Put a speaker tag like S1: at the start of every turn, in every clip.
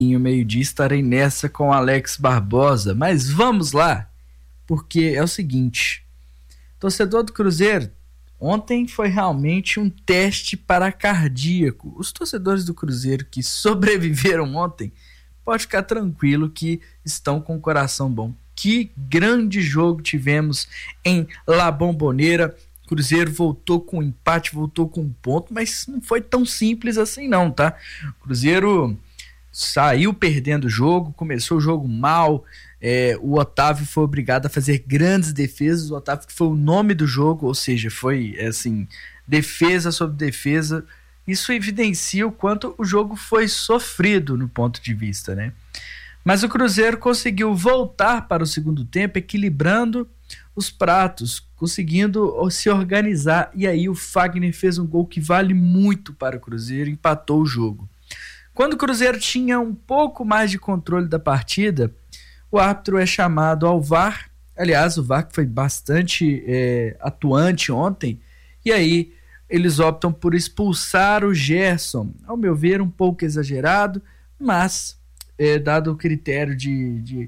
S1: Meio-dia estarei nessa com o Alex Barbosa, mas vamos lá, porque é o seguinte, torcedor do Cruzeiro, ontem foi realmente um teste para cardíaco. Os torcedores do Cruzeiro que sobreviveram ontem, pode ficar tranquilo que estão com o coração bom. Que grande jogo tivemos em La Bombonera. Cruzeiro voltou com empate, voltou com um ponto, mas não foi tão simples assim não, tá? O Cruzeiro saiu perdendo o jogo, começou o jogo mal, o Otávio foi obrigado a fazer grandes defesas, o Otávio que foi o nome do jogo, ou seja, foi assim, defesa sobre defesa. Isso evidencia o quanto o jogo foi sofrido no ponto de vista, né? Mas o Cruzeiro conseguiu voltar para o segundo tempo, equilibrando os pratos, conseguindo se organizar, e aí o Fagner fez um gol que vale muito para o Cruzeiro, empatou o jogo. Quando o Cruzeiro tinha um pouco mais de controle da partida, o árbitro é chamado ao VAR. Aliás, o VAR foi bastante atuante ontem, e aí eles optam por expulsar o Gerson. Ao meu ver, um pouco exagerado, mas dado o critério de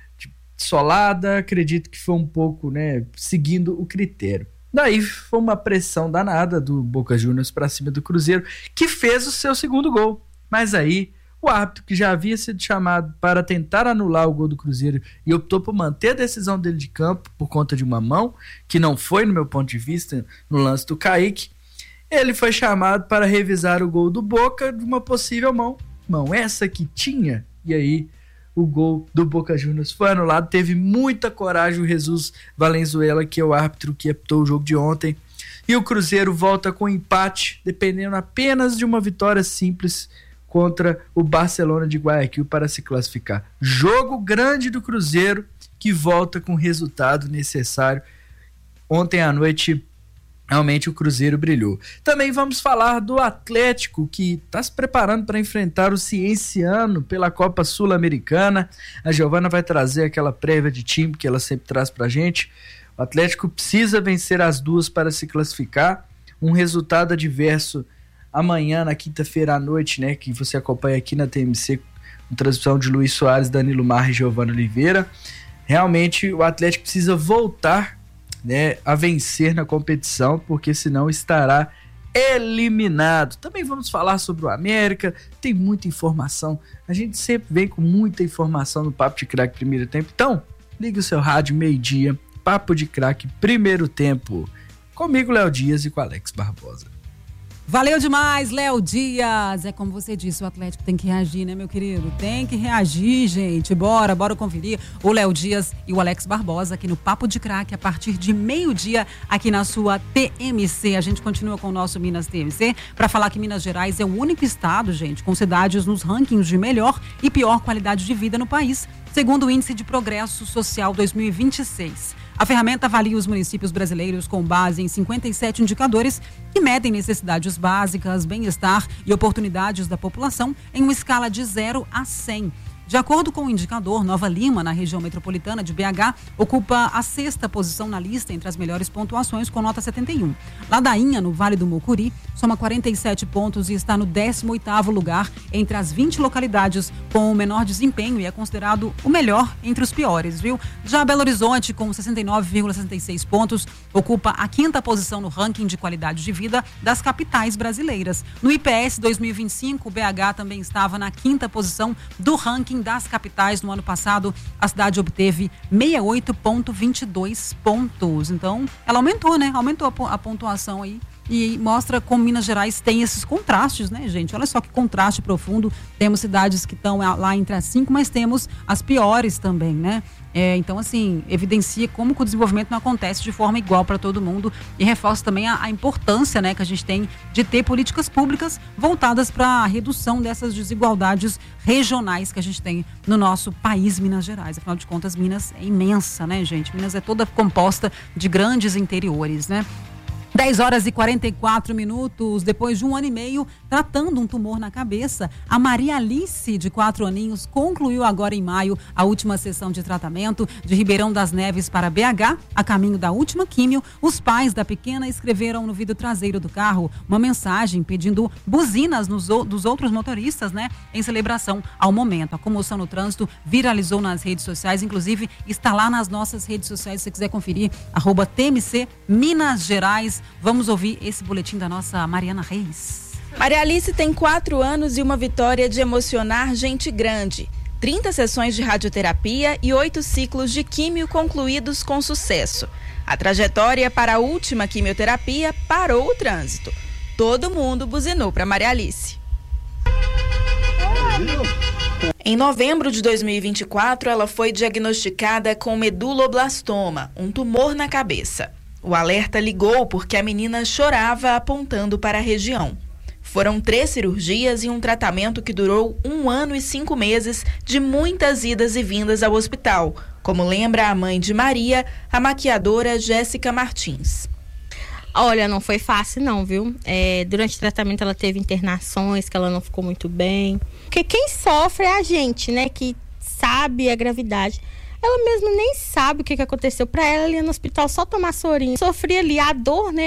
S1: solada, acredito que foi um pouco, né, seguindo o critério. Daí foi uma pressão danada do Boca Juniors para cima do Cruzeiro, que fez o seu segundo gol. Mas aí, o árbitro, que já havia sido chamado para tentar anular o gol do Cruzeiro e optou por manter a decisão dele de campo por conta de uma mão, que não foi, no meu ponto de vista, no lance do Kaique, ele foi chamado para revisar o gol do Boca de uma possível mão essa que tinha, e aí o gol do Boca Juniors foi anulado. Teve muita coragem o Jesus Valenzuela, que é o árbitro que apitou o jogo de ontem, e o Cruzeiro volta com empate, dependendo apenas de uma vitória simples contra o Barcelona de Guayaquil para se classificar. Jogo grande do Cruzeiro, que volta com o resultado necessário. Ontem à noite, realmente o Cruzeiro brilhou. Também vamos falar do Atlético, que está se preparando para enfrentar o Cienciano pela Copa Sul-Americana. A Giovana vai trazer aquela prévia de time que ela sempre traz para a gente. O Atlético precisa vencer as duas para se classificar. Um resultado adverso amanhã, na quinta-feira à noite, né, que você acompanha aqui na TMC, com transmissão de Luiz Soares, Danilo Marra e Giovana Oliveira. Realmente o Atlético precisa voltar, né, a vencer na competição, porque senão estará eliminado. Também vamos falar sobre o América, tem muita informação, a gente sempre vem com muita informação no Papo de Craque Primeiro Tempo. Então, ligue o seu rádio, meio-dia, Papo de Craque Primeiro Tempo, comigo, Léo Dias, e com Alex Barbosa.
S2: Valeu demais, Léo Dias. É como você disse, o Atlético tem que reagir, né, meu querido? Tem que reagir, gente. Bora conferir o Léo Dias e o Alex Barbosa aqui no Papo de Craque a partir de meio-dia aqui na sua TMC. A gente continua com o nosso Minas TMC para falar que Minas Gerais é o único estado, gente, com cidades nos rankings de melhor e pior qualidade de vida no país, segundo o Índice de Progresso Social 2026. A ferramenta avalia os municípios brasileiros com base em 57 indicadores que medem necessidades básicas, bem-estar e oportunidades da população em uma escala de 0 a 100. De acordo com o indicador, Nova Lima, na região metropolitana de BH, ocupa a 6ª posição na lista entre as melhores pontuações, com nota 71. Ladainha, no Vale do Mucuri, soma 47 pontos e está no 18º lugar entre as 20 localidades com o menor desempenho e é considerado o melhor entre os piores, viu? Já Belo Horizonte, com 69,66 pontos, ocupa a 5ª posição no ranking de qualidade de vida das capitais brasileiras. No IPS 2025, BH também estava na 5ª posição do ranking das capitais. No ano passado, a cidade obteve 68,22 pontos. Então, ela aumentou, né? Aumentou a pontuação aí. E mostra como Minas Gerais tem esses contrastes, né, gente? Olha só que contraste profundo. Temos cidades que estão lá entre as 5, mas temos as piores também, né? Então, assim, evidencia como que o desenvolvimento não acontece de forma igual para todo mundo e reforça também a importância, né, que a gente tem de ter políticas públicas voltadas para a redução dessas desigualdades regionais que a gente tem no nosso país, Minas Gerais. Afinal de contas, Minas é imensa, né, gente? Minas é toda composta de grandes interiores, né? 10h44, depois de 1 ano e meio tratando um tumor na cabeça, a Maria Alice, de 4 aninhos, concluiu agora em maio a última sessão de tratamento de Ribeirão das Neves para BH, a caminho da última químio. Os pais da pequena escreveram no vidro traseiro do carro uma mensagem pedindo buzinas dos outros motoristas, né, em celebração ao momento. A comoção no trânsito viralizou nas redes sociais, inclusive está lá nas nossas redes sociais, se você quiser conferir, @TMC Minas Gerais. Vamos ouvir esse boletim da nossa Mariana Reis.
S3: Maria Alice tem 4 anos e uma vitória de emocionar gente grande. 30 sessões de radioterapia e 8 ciclos de químio concluídos com sucesso. A trajetória para a última quimioterapia parou o trânsito. Todo mundo buzinou para Maria Alice. Em novembro de 2024, ela foi diagnosticada com meduloblastoma, um tumor na cabeça. O alerta ligou porque a menina chorava apontando para a região. Foram 3 cirurgias e um tratamento que durou 1 ano e 5 meses de muitas idas e vindas ao hospital, como lembra a mãe de Maria, a maquiadora Jéssica Martins.
S4: Olha, não foi fácil não, viu? Durante o tratamento ela teve internações, que ela não ficou muito bem. Porque quem sofre é a gente, né? Que sabe a gravidade. Ela mesma nem sabe o que aconteceu para ela ali no hospital, só tomar sorinho. Sofria ali a dor, né,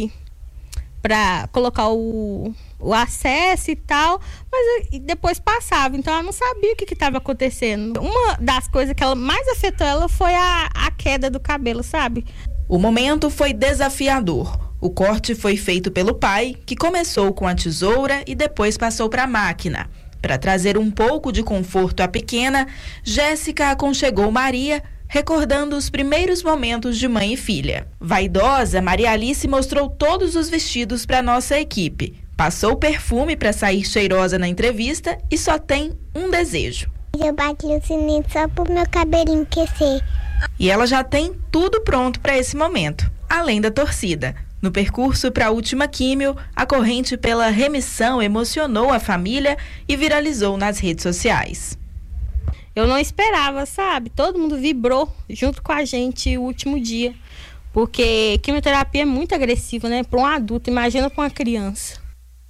S4: para colocar o acesso e tal, mas depois passava, então ela não sabia o que estava acontecendo. Uma das coisas que ela mais afetou ela foi a queda do cabelo, sabe?
S3: O momento foi desafiador. O corte foi feito pelo pai, que começou com a tesoura e depois passou para a máquina. Para trazer um pouco de conforto à pequena, Jéssica aconchegou Maria, recordando os primeiros momentos de mãe e filha. Vaidosa, Maria Alice mostrou todos os vestidos para nossa equipe. Passou perfume para sair cheirosa na entrevista e só tem um desejo.
S5: Eu bati no sininho só pro meu cabelinho aquecer.
S3: E ela já tem tudo pronto para esse momento, além da torcida. No percurso para a última químio, a corrente pela remissão emocionou a família e viralizou nas redes sociais.
S4: Eu não esperava, sabe? Todo mundo vibrou junto com a gente o último dia. Porque quimioterapia é muito agressiva, né? Para um adulto, imagina para uma criança.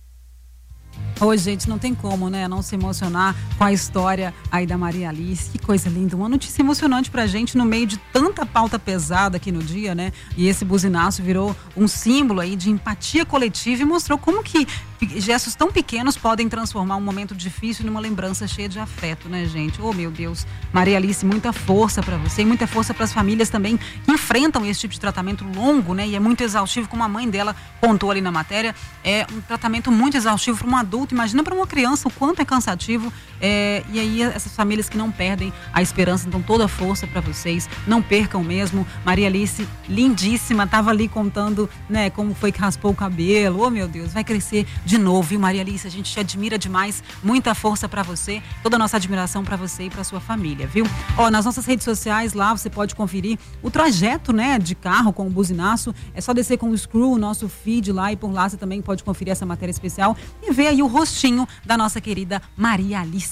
S2: Hoje, gente, não tem como, né, não se emocionar com a história aí da Maria Alice. Que coisa linda, uma notícia emocionante pra gente no meio de tanta pauta pesada aqui no dia, né? E esse buzinaço virou um símbolo aí de empatia coletiva e mostrou como que gestos tão pequenos podem transformar um momento difícil numa lembrança cheia de afeto, né, gente? Oh, meu Deus. Maria Alice, muita força pra você e muita força pras famílias também que enfrentam esse tipo de tratamento longo, né? E é muito exaustivo, como a mãe dela contou ali na matéria. É um tratamento muito exaustivo para um adulto. Imagina para uma criança o quanto é cansativo. E aí essas famílias que não perdem a esperança, então toda a força para vocês, não percam mesmo. Maria Alice, lindíssima, estava ali contando, né, como foi que raspou o cabelo. Oh, meu Deus, vai crescer de novo, viu, Maria Alice? A gente te admira demais, muita força para você, toda a nossa admiração para você e para sua família, viu? Nas nossas redes sociais lá você pode conferir o trajeto, né, de carro com o buzinaço. É só descer com o Screw, o nosso feed lá, e por lá você também pode conferir essa matéria especial e ver aí o rostinho da nossa querida Maria Alice.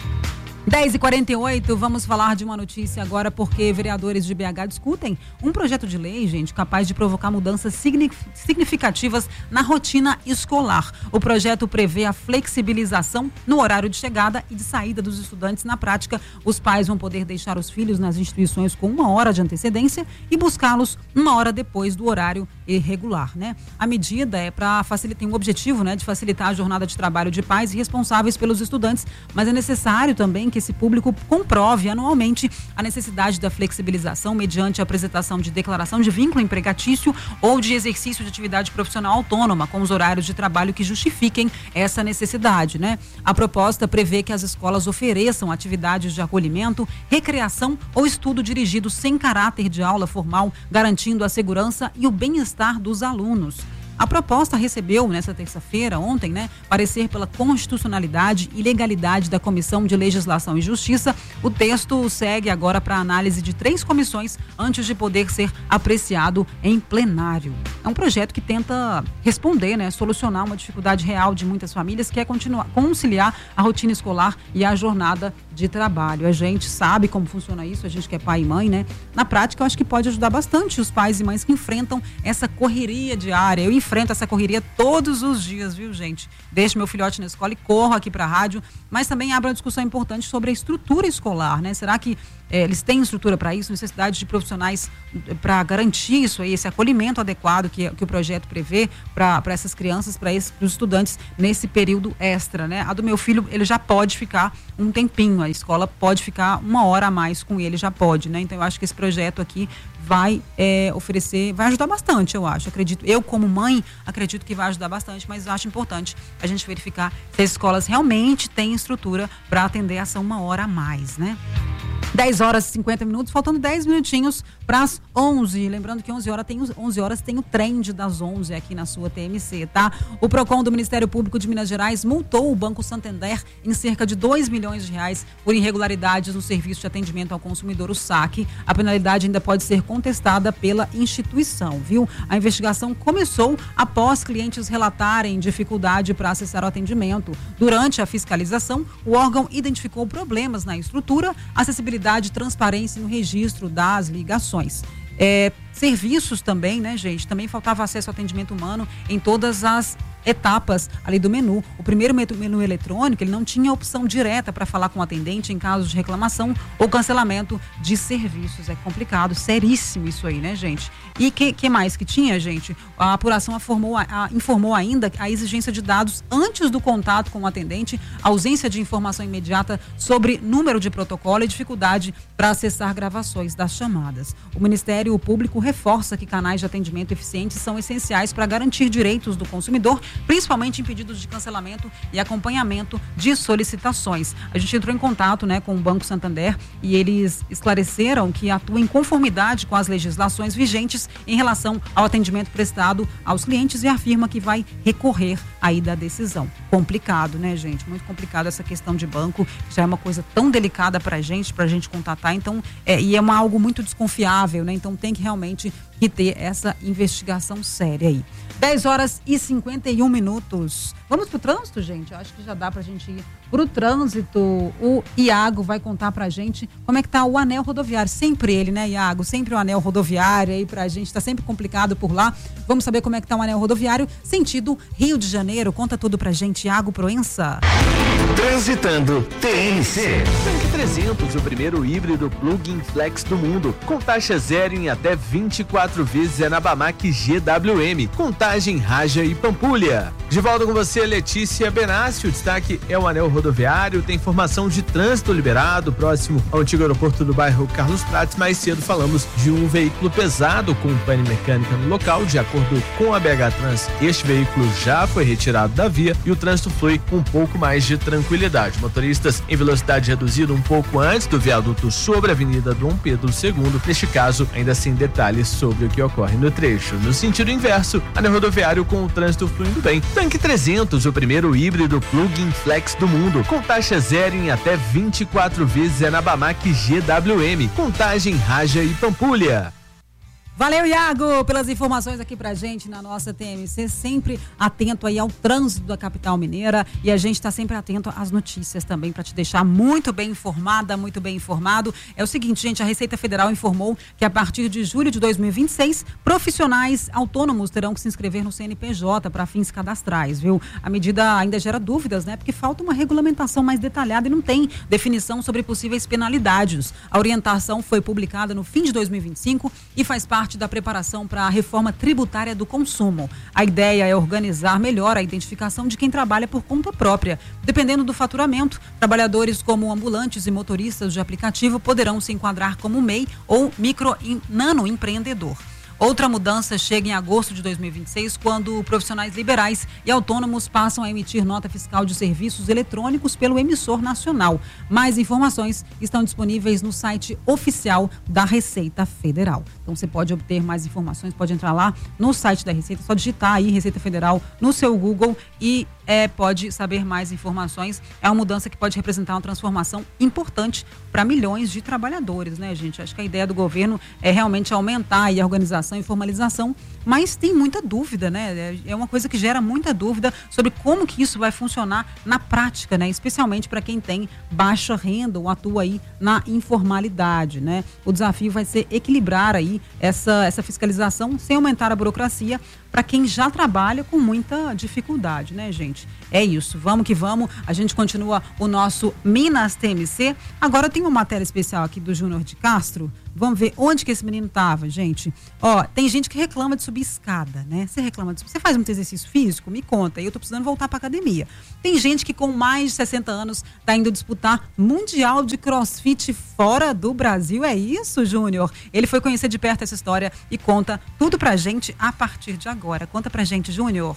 S2: 10h48, vamos falar de uma notícia agora, porque vereadores de BH discutem um projeto de lei, gente, capaz de provocar mudanças significativas na rotina escolar. O projeto prevê a flexibilização no horário de chegada e de saída dos estudantes. Na prática, os pais vão poder deixar os filhos nas instituições com 1 hora de antecedência e buscá-los 1 hora depois do horário irregular, né? A medida é para facilitar, tem o objetivo, né, de facilitar a jornada de trabalho de pais e responsáveis pelos estudantes, mas é necessário também que esse público comprove anualmente a necessidade da flexibilização mediante a apresentação de declaração de vínculo empregatício ou de exercício de atividade profissional autônoma com os horários de trabalho que justifiquem essa necessidade, né? A proposta prevê que as escolas ofereçam atividades de acolhimento, recreação ou estudo dirigido sem caráter de aula formal, garantindo a segurança e o bem-estar dos alunos. A proposta recebeu, nesta terça-feira, ontem, né, parecer pela constitucionalidade e legalidade da Comissão de Legislação e Justiça. O texto segue agora para análise de 3 comissões antes de poder ser apreciado em plenário. É um projeto que tenta responder, né, solucionar uma dificuldade real de muitas famílias, que é conciliar a rotina escolar e a jornada de trabalho. A gente sabe como funciona isso, a gente que é pai e mãe, né? Na prática, eu acho que pode ajudar bastante os pais e mães que enfrentam essa correria diária. Eu enfrento essa correria todos os dias, viu, gente? Deixo meu filhote na escola e corro aqui para a rádio, mas também abro uma discussão importante sobre a estrutura escolar, né? Será que eles têm estrutura para isso, necessidade de profissionais para garantir isso aí, esse acolhimento adequado que o projeto prevê para essas crianças, para os estudantes nesse período extra, né? A do meu filho, ele já pode ficar um tempinho, a escola pode ficar 1 hora a mais com ele, já pode, né? Então eu acho que esse projeto aqui vai oferecer, vai ajudar bastante, eu acho. Eu como mãe, acredito que vai ajudar bastante, mas eu acho importante a gente verificar se as escolas realmente têm estrutura para atender essa 1 hora a mais, né? 10 horas e 50 minutos, faltando 10 minutinhos para as 11. Lembrando que 11 horas tem o trend das 11 aqui na sua TMC, tá? O PROCON do Ministério Público de Minas Gerais multou o Banco Santander em cerca de R$2 milhões por irregularidades no serviço de atendimento ao consumidor, o SAC. A penalidade ainda pode ser contestada pela instituição, viu? A investigação começou após clientes relatarem dificuldade para acessar o atendimento. Durante a fiscalização, o órgão identificou problemas na estrutura, acessibilidade e transparência no registro das ligações. Serviços também, né, gente? Também faltava acesso ao atendimento humano em todas as etapas ali do menu. O primeiro menu eletrônico, ele não tinha opção direta para falar com o atendente em caso de reclamação ou cancelamento de serviços. É complicado, seríssimo isso aí, né, gente? E que mais que tinha, gente? A apuração informou ainda a exigência de dados antes do contato com o atendente, ausência de informação imediata sobre número de protocolo e dificuldade para acessar gravações das chamadas. O Ministério Público reforça que canais de atendimento eficientes são essenciais para garantir direitos do consumidor, principalmente em pedidos de cancelamento e acompanhamento de solicitações. A gente entrou em contato, né, com o Banco Santander e eles esclareceram que atuam em conformidade com as legislações vigentes em relação ao atendimento prestado aos clientes e afirma que vai recorrer aí da decisão. Complicado, né, gente? Muito complicado essa questão de banco, já é uma coisa tão delicada pra gente contatar, então, e é algo muito desconfiável, né? Então tem que realmente ter essa investigação séria aí. 10 horas e 51 minutos. Vamos pro trânsito, gente? Eu acho que já dá pra gente ir pro trânsito. O Iago vai contar pra gente como é que tá o anel rodoviário. Sempre ele, né, Iago? Sempre o anel rodoviário aí pra gente, tá sempre complicado por lá. Vamos saber como é que tá o anel rodoviário, sentido Rio de Janeiro. Conta tudo pra gente, Iago Proença.
S6: Transitando TNC.
S7: Tanque 300, o primeiro híbrido plug-in flex do mundo, com taxa zero em até 24 vezes na Bamac GWM, Contagem, Raja e Pampulha. De volta com você, Letícia Benassi. O destaque é o anel rodoviário, tem informação de trânsito liberado próximo ao antigo aeroporto do bairro Carlos Prates. Mais cedo falamos de um veículo pesado com pane mecânica no local. De acordo com a BH Trans, este veículo já foi retirado da via e o trânsito flui com um pouco mais de tranquilidade. Motoristas em velocidade reduzida um pouco antes do viaduto sobre a Avenida Dom Pedro II. Neste caso, ainda sem detalhes sobre o que ocorre no trecho. No sentido inverso, anel rodoviário com o trânsito fluindo bem. Tanque 300, o primeiro híbrido plug-in flex do mundo, com taxa zero em até 24 vezes na Bamac GWM, Contagem, Raja e Pampulha.
S2: Valeu, Iago, pelas informações aqui pra gente na nossa TMC, sempre atento aí ao trânsito da capital mineira, e a gente tá sempre atento às notícias também para te deixar muito bem informada, muito bem informado. É o seguinte, gente, a Receita Federal informou que a partir de julho de 2026, profissionais autônomos terão que se inscrever no CNPJ para fins cadastrais, viu? A medida ainda gera dúvidas, né? Porque falta uma regulamentação mais detalhada e não tem definição sobre possíveis penalidades. A orientação foi publicada no fim de 2025 e faz parte da preparação para a reforma tributária do consumo. A ideia é organizar melhor a identificação de quem trabalha por conta própria. Dependendo do faturamento, trabalhadores como ambulantes e motoristas de aplicativo poderão se enquadrar como MEI ou micro e nano empreendedor. Outra mudança chega em agosto de 2026, quando profissionais liberais e autônomos passam a emitir nota fiscal de serviços eletrônicos pelo emissor nacional. Mais informações estão disponíveis no site oficial da Receita Federal. Então você pode obter mais informações, pode entrar lá no site da Receita, só digitar aí Receita Federal no seu Google e pode saber mais informações. É uma mudança que pode representar uma transformação importante para milhões de trabalhadores, né, gente? Acho que a ideia do governo é realmente aumentar aí a organização e formalização, mas tem muita dúvida, né? É uma coisa que gera muita dúvida sobre como que isso vai funcionar na prática, né? Especialmente para quem tem baixa renda ou atua aí na informalidade, né? O desafio vai ser equilibrar aí essa fiscalização sem aumentar a burocracia para quem já trabalha com muita dificuldade, né, gente? É isso, vamos que vamos. A gente continua o nosso Minas TMC. Agora tem uma matéria especial aqui do Júnior de Castro. Vamos ver onde que esse menino tava, gente. Ó, tem gente que reclama de subir escada, né? Você reclama de... Você faz muito exercício físico? Me conta. Eu tô precisando voltar pra academia. Tem gente que com mais de 60 anos tá indo disputar Mundial de CrossFit fora do Brasil. É isso, Júnior? Ele foi conhecer de perto essa história e conta tudo pra gente a partir de agora. Conta pra gente, Júnior.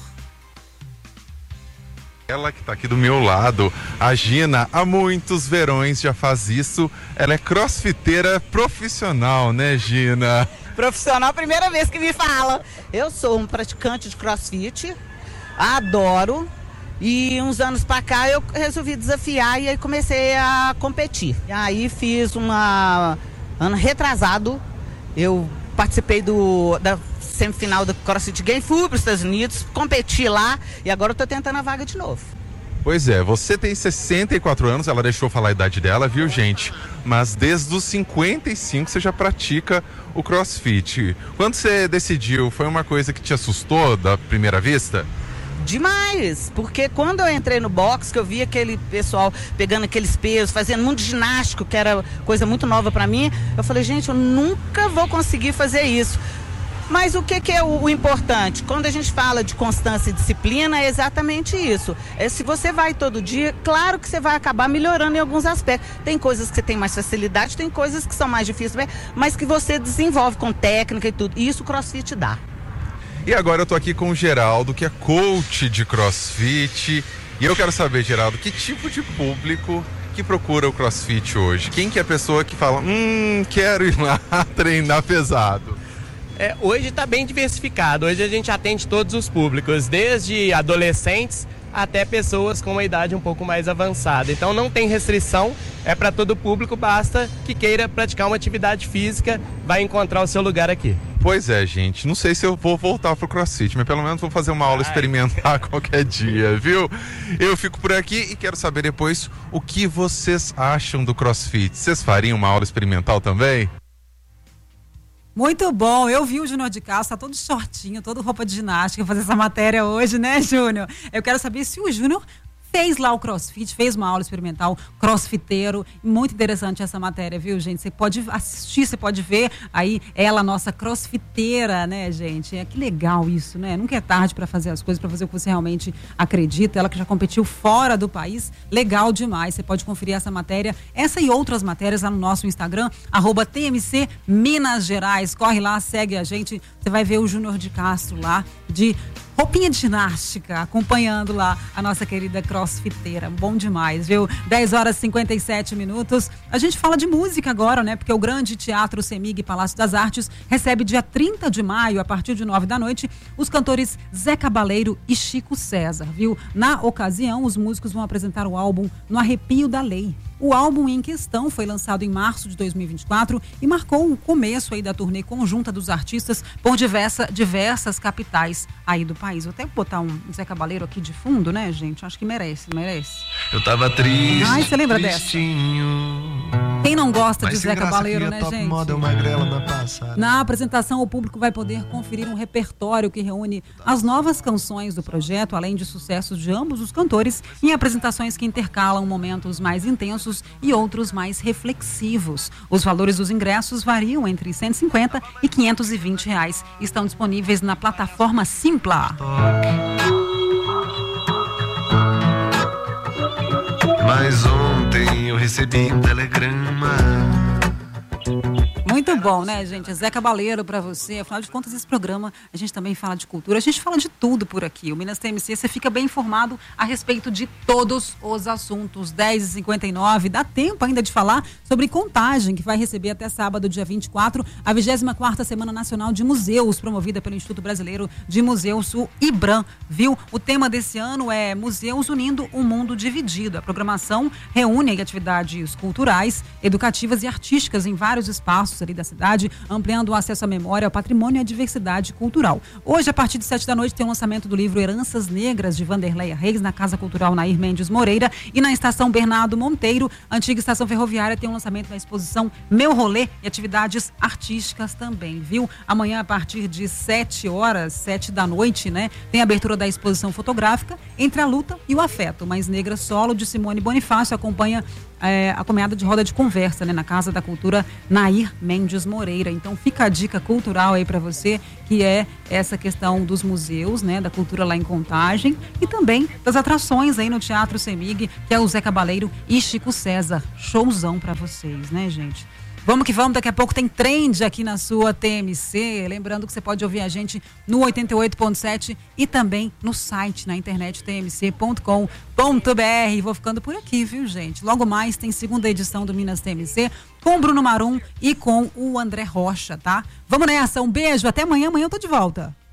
S8: Ela que tá aqui do meu lado, a Gina, há muitos verões já faz isso. Ela é crossfiteira profissional, né, Gina?
S9: Profissional, primeira vez que me fala. Eu sou um praticante de crossfit, adoro. E uns anos pra cá eu resolvi desafiar e aí comecei a competir. E aí fiz ano retrasado, eu participei da semifinal do CrossFit Games, fui para os Estados Unidos, competi lá e agora eu tô tentando a vaga de novo.
S8: Pois é, você tem 64 anos, ela deixou falar a idade dela, viu, gente? Mas desde os 55 você já pratica o CrossFit. Quando você decidiu, foi uma coisa que te assustou da primeira vista?
S9: Demais, porque quando eu entrei no box, que eu vi aquele pessoal pegando aqueles pesos, fazendo muito ginástico, que era coisa muito nova para mim, eu falei, gente, eu nunca vou conseguir fazer isso. Mas o que é o importante? Quando a gente fala de constância e disciplina, é exatamente isso. Se você vai todo dia, claro que você vai acabar melhorando em alguns aspectos. Tem coisas que você tem mais facilidade, tem coisas que são mais difíceis, mas que você desenvolve com técnica e tudo. E isso o CrossFit dá.
S8: E agora eu tô aqui com o Geraldo, que é coach de CrossFit. E eu quero saber, Geraldo, que tipo de público que procura o CrossFit hoje? Quem que é a pessoa que fala, quero ir lá treinar pesado?
S10: Hoje está bem diversificado, hoje a gente atende todos os públicos, desde adolescentes até pessoas com uma idade um pouco mais avançada. Então não tem restrição, é para todo público, basta que queira praticar uma atividade física, vai encontrar o seu lugar aqui.
S8: Pois é, gente, não sei se eu vou voltar pro CrossFit, mas pelo menos vou fazer uma aula experimentar qualquer dia, viu? Eu fico por aqui e quero saber depois o que vocês acham do CrossFit. Vocês fariam uma aula experimental também?
S2: Muito bom, eu vi o Júnior de Castro, tá todo shortinho, todo roupa de ginástica, fazer essa matéria hoje, né, Júnior? Eu quero saber se o Júnior fez lá o CrossFit, fez uma aula experimental, crossfiteiro, muito interessante essa matéria, viu, gente? Você pode assistir, você pode ver aí ela, nossa crossfiteira, né, gente? Que legal isso, né? Nunca é tarde para fazer as coisas, para fazer o que você realmente acredita. Ela que já competiu fora do país, legal demais. Você pode conferir essa matéria, essa e outras matérias lá no nosso Instagram, @TMC Minas Gerais. Corre lá, segue a gente, você vai ver o Júnior de Castro lá, de roupinha de ginástica, acompanhando lá a nossa querida crossfiteira. Bom demais, viu? 10h57. A gente fala de música agora, né? Porque o Grande Teatro Semig Palácio das Artes recebe dia 30 de maio, a partir de 9 da noite, os cantores Zé Cabaleiro e Chico César, viu? Na ocasião, os músicos vão apresentar o álbum No Arrepio da Lei. O álbum em questão foi lançado em março de 2024 e marcou o começo aí da turnê conjunta dos artistas por diversas capitais aí do país. Vou até botar um Zé Cabaleiro aqui de fundo, né, gente? Acho que merece.
S6: Eu tava triste.
S2: Ai, você lembra dessa? Quem não gosta de Zé Cabaleiro, né, gente? Na apresentação, o público vai poder conferir um repertório que reúne as novas canções do projeto, além de sucessos de ambos os cantores, em apresentações que intercalam momentos mais intensos e outros mais reflexivos. Os valores dos ingressos variam entre R$150 e R$520. Estão disponíveis na plataforma Simpla.
S6: Mas ontem eu recebi um telegrama.
S2: Muito bom, né, gente? Zé Cabaleiro pra você. Afinal de contas, esse programa, a gente também fala de cultura. A gente fala de tudo por aqui. O Minas TMC, você fica bem informado a respeito de todos os assuntos. 10h59, dá tempo ainda de falar sobre Contagem, que vai receber até sábado, dia 24, a 24ª Semana Nacional de Museus, promovida pelo Instituto Brasileiro de Museus, o IBRAM, viu? O tema desse ano é Museus Unindo um Mundo Dividido. A programação reúne atividades culturais, educativas e artísticas em vários espaços ali da cidade, ampliando o acesso à memória, ao patrimônio e à diversidade cultural. Hoje, a partir de 7h, tem o lançamento do livro Heranças Negras, de Vanderleia Reis, na Casa Cultural Nair Mendes Moreira, e na Estação Bernardo Monteiro, antiga estação ferroviária, tem o lançamento da exposição Meu Rolê e atividades artísticas também, viu? Amanhã, a partir de 7h, 7h, né, tem a abertura da exposição fotográfica Entre a Luta e o Afeto. Mais Negra Solo, de Simone Bonifácio, acompanha a caminhada de roda de conversa, né, na Casa da Cultura Nair Mendes Moreira. Então fica a dica cultural aí para você, que é essa questão dos museus, né, da cultura lá em Contagem, e também das atrações aí no Teatro Semig, que é o Zé Cabaleiro e Chico César. Showzão para vocês, né, gente? Vamos que vamos, daqui a pouco tem trend aqui na sua TMC. Lembrando que você pode ouvir a gente no 88.7 e também no site, na internet, tmc.com.br. Vou ficando por aqui, viu, gente? Logo mais tem segunda edição do Minas TMC com o Bruno Marum e com o André Rocha, tá? Vamos nessa, um beijo, até amanhã, amanhã eu tô de volta.